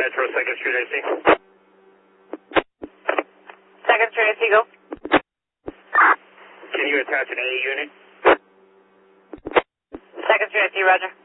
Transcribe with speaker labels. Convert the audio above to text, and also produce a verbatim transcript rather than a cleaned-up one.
Speaker 1: Metro, second Street, I C.
Speaker 2: second Street, I C, go.
Speaker 1: Can you attach an A unit?
Speaker 2: second Street, I C, roger.